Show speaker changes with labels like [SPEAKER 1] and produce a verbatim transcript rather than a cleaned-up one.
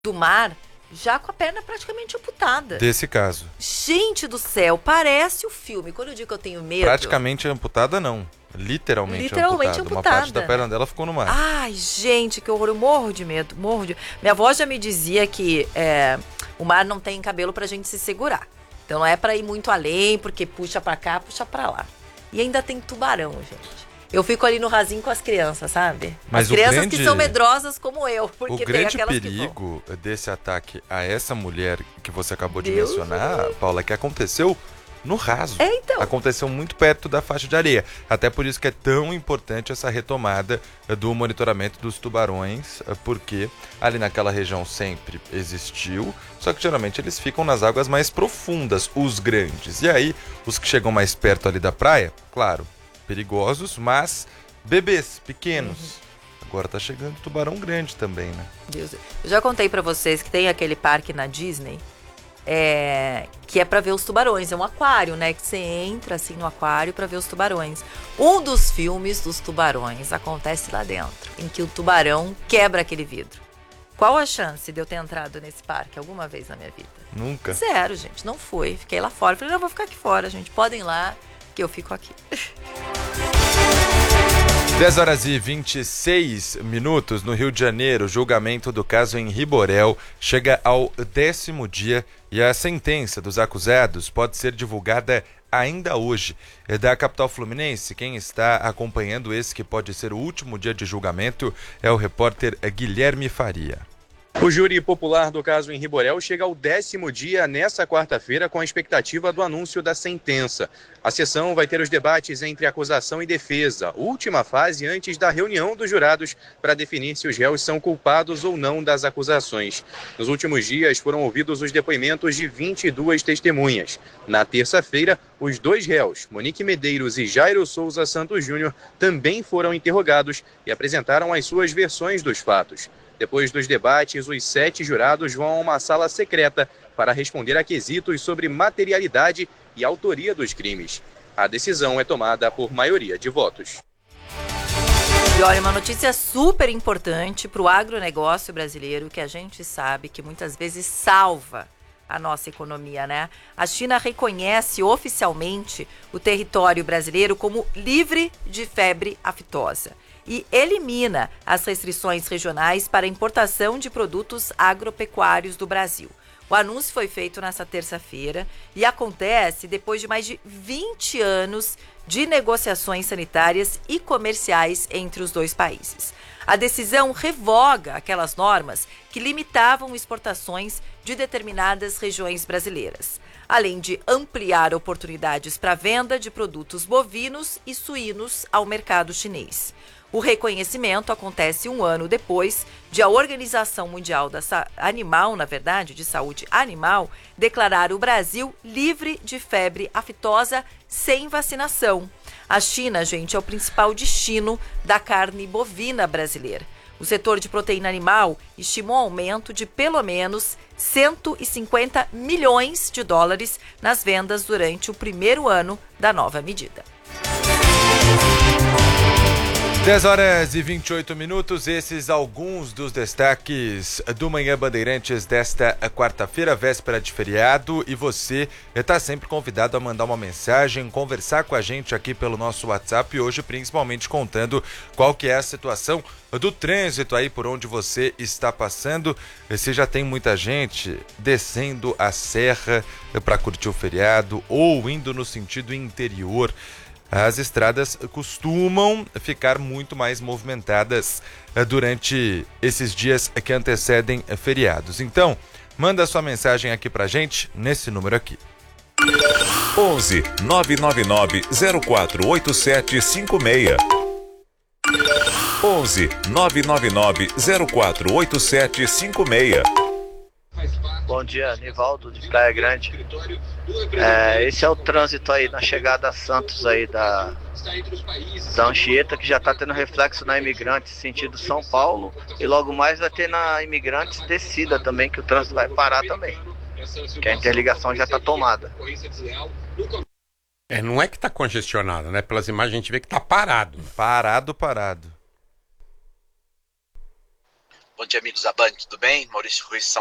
[SPEAKER 1] do mar já com a perna praticamente amputada.
[SPEAKER 2] Desse caso.
[SPEAKER 1] Gente do céu, parece o filme. Quando eu digo que eu tenho medo...
[SPEAKER 2] Praticamente amputada, não. Literalmente,
[SPEAKER 1] Literalmente
[SPEAKER 2] amputada.
[SPEAKER 1] amputada.
[SPEAKER 2] Uma parte da perna dela ficou no mar.
[SPEAKER 1] Ai, gente, que horror. Eu morro de medo, morro de... Minha avó já me dizia que é, o mar não tem cabelo pra gente se segurar. Então não é pra ir muito além, porque puxa pra cá, puxa pra lá. E ainda tem tubarão, gente. Eu fico ali no rasinho com as crianças, sabe?
[SPEAKER 2] Mas
[SPEAKER 1] as crianças
[SPEAKER 2] grande,
[SPEAKER 1] que são medrosas como eu. Porque
[SPEAKER 2] o
[SPEAKER 1] tem
[SPEAKER 2] grande
[SPEAKER 1] aquelas
[SPEAKER 2] perigo
[SPEAKER 1] que
[SPEAKER 2] desse ataque a essa mulher que você acabou de
[SPEAKER 1] Deus
[SPEAKER 2] mencionar,
[SPEAKER 1] Deus.
[SPEAKER 2] Paula, que aconteceu no raso.
[SPEAKER 1] É, então.
[SPEAKER 2] Aconteceu muito perto da faixa de areia. Até por isso que é tão importante essa retomada do monitoramento dos tubarões, porque ali naquela região sempre existiu, só que geralmente eles ficam nas águas mais profundas, os grandes. E aí, os que chegam mais perto ali da praia, claro, perigosos, mas bebês, pequenos. Uhum. Agora tá chegando tubarão grande também, né? Deus.
[SPEAKER 1] Eu já contei pra vocês que tem aquele parque na Disney, é, que é pra ver os tubarões. É um aquário, né? Que você entra assim no aquário pra ver os tubarões. Um dos filmes dos tubarões acontece lá dentro, em que o tubarão quebra aquele vidro. Qual a chance de eu ter entrado nesse parque alguma vez na minha vida?
[SPEAKER 2] Nunca.
[SPEAKER 1] Zero, gente. Não fui. Fiquei lá fora. Falei, não, vou ficar aqui fora, gente. Podem ir lá, que eu fico aqui.
[SPEAKER 2] dez horas e vinte e seis minutos no Rio de Janeiro. O julgamento do caso Henri Borel chega ao décimo dia e a sentença dos acusados pode ser divulgada ainda hoje. É da capital fluminense, quem está acompanhando esse que pode ser o último dia de julgamento é o repórter Guilherme Faria.
[SPEAKER 3] O júri popular do caso Henri Borel chega ao décimo dia nesta quarta-feira com a expectativa do anúncio da sentença. A sessão vai ter os debates entre acusação e defesa, última fase antes da reunião dos jurados para definir se os réus são culpados ou não das acusações. Nos últimos dias foram ouvidos os depoimentos de vinte e duas testemunhas. Na terça-feira, os dois réus, Monique Medeiros e Jairo Souza Santos Júnior, também foram interrogados e apresentaram as suas versões dos fatos. Depois dos debates, os sete jurados vão a uma sala secreta para responder a quesitos sobre materialidade e autoria dos crimes. A decisão é tomada por maioria de votos.
[SPEAKER 1] E olha, uma notícia super importante para o agronegócio brasileiro, que a gente sabe que muitas vezes salva a nossa economia, né? A China reconhece oficialmente o território brasileiro como livre de febre aftosa e elimina as restrições regionais para a importação de produtos agropecuários do Brasil. O anúncio foi feito nesta terça-feira e acontece depois de mais de vinte anos de negociações sanitárias e comerciais entre os dois países. A decisão revoga aquelas normas que limitavam exportações de determinadas regiões brasileiras, além de ampliar oportunidades para a venda de produtos bovinos e suínos ao mercado chinês. O reconhecimento acontece um ano depois de a Organização Mundial da Sa- Animal, na verdade, de Saúde Animal, declarar o Brasil livre de febre aftosa sem vacinação. A China, gente, é o principal destino da carne bovina brasileira. O setor de proteína animal estimou um aumento de pelo menos cento e cinquenta milhões de dólares nas vendas durante o primeiro ano da nova medida.
[SPEAKER 2] dez horas e vinte e oito minutos, esses alguns dos destaques do Manhã Bandeirantes desta quarta-feira, véspera de feriado, e você está sempre convidado a mandar uma mensagem, conversar com a gente aqui pelo nosso WhatsApp, hoje principalmente contando qual que é a situação do trânsito aí por onde você está passando, se já tem muita gente descendo a serra para curtir o feriado ou indo no sentido interior. As estradas costumam ficar muito mais movimentadas durante esses dias que antecedem feriados. Então, manda sua mensagem aqui pra gente nesse número aqui.
[SPEAKER 4] onze nove nove nove zero quatro oito sete cinco seis. onze nove nove nove zero quatro oito sete cinco seis.
[SPEAKER 5] Bom dia, Nivaldo de Praia Grande. É, esse é o trânsito aí na chegada a Santos aí da, da Anchieta, que já está tendo reflexo na Imigrantes sentido São Paulo, e logo mais vai ter na Imigrantes descida também, que o trânsito vai parar também, que a interligação já está tomada.
[SPEAKER 6] É, não é que está congestionado, né? Pelas imagens a gente vê que está parado.
[SPEAKER 2] Parado, parado.
[SPEAKER 7] Bom dia, amigos da Band, tudo bem? Maurício Ruiz,